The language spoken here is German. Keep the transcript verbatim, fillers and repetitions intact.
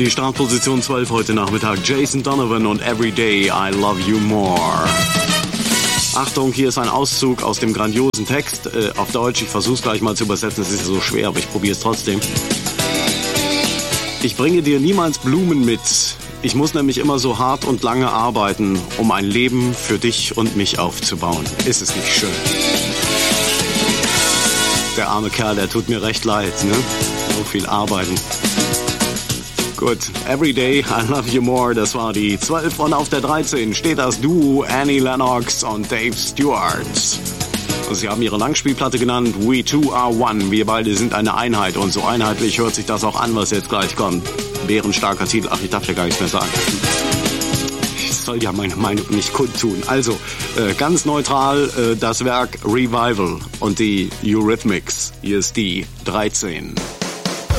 Die Startposition zwölf heute Nachmittag. Jason Donovan und Everyday I Love You More. Achtung, hier ist ein Auszug aus dem grandiosen Text äh, auf Deutsch. Ich versuche es gleich mal zu übersetzen. Es ist so schwer, aber ich probiere es trotzdem. Ich bringe dir niemals Blumen mit. Ich muss nämlich immer so hart und lange arbeiten, um ein Leben für dich und mich aufzubauen. Ist es nicht schön? Der arme Kerl, der tut mir recht leid, ne? So viel arbeiten. Gut, Everyday I Love You More, das war die zwölf und auf der dreizehn steht das Duo Annie Lennox und Dave Stewart. Sie haben ihre Langspielplatte genannt We Two Are One. Wir beide sind eine Einheit und so einheitlich hört sich das auch an, was jetzt gleich kommt. Bärenstarker Titel, ach, ich darf ja gar nichts mehr sagen. Ich soll ja meine Meinung nicht kundtun. Also, äh, ganz neutral äh, das Werk Revival und die Eurythmics. Hier ist die dreizehn.